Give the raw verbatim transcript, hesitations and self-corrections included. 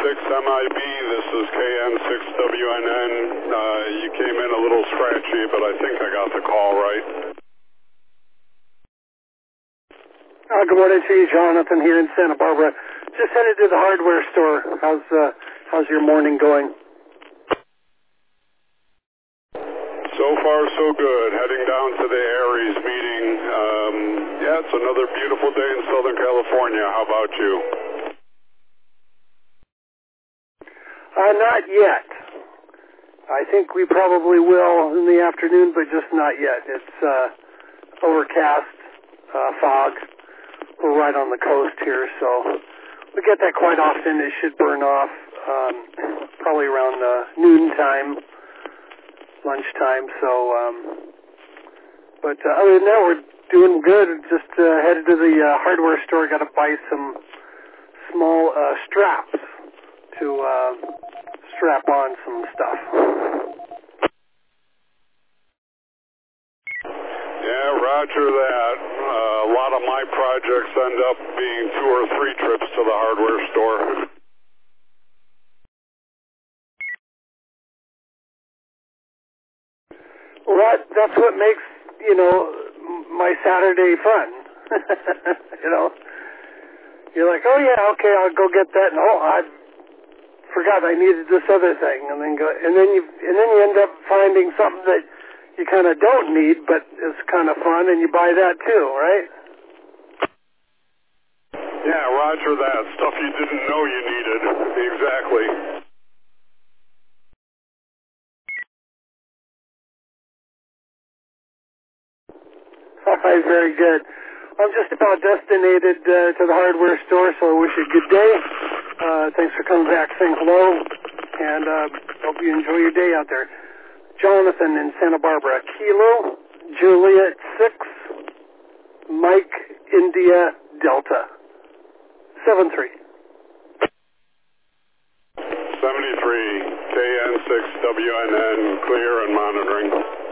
six M I B, this is K N six W N N. Uh, you came in a little scratchy, but I think I got the call right. Uh, good morning to you, Jonathan, here in Santa Barbara. Just headed to the hardware store. How's uh, how's your morning going? So far, so good. Heading down to the Aries meeting. Um, yeah, it's another beautiful day in Southern California. How about you? Uh, not yet. I think we probably will in the afternoon, but just not yet. It's uh, overcast, uh, fog. We're right on the coast here, so we get that quite often. It should burn off um, probably around uh, noon time, lunchtime. So, um, but uh, other than that, we're doing good. Just uh, headed to the uh, hardware store. Got to buy some small uh, straps to uh, strap on some stuff. Yeah, roger that. Uh, a lot of my projects end up being two or three trips to the hardware store. Well, that, that's what makes, you know, my Saturday fun. You know, you're like, oh yeah, okay, I'll go get that. And oh, I forgot I needed this other thing, and then go, and then you, and then you end up finding something that you kind of don't need, but it's kind of fun, and you buy that too, right? Yeah, roger that. Stuff you didn't know you needed. Exactly. All right, very good. I'm just about destinated uh, to the hardware store, so I wish you a good day. Uh, thanks for coming back, saying hello, and uh, hope you enjoy your day out there. Jonathan in Santa Barbara. Kilo, Juliet six, Mike, India, Delta. seven three. seventy-three, K N six W N N, clear and monitoring.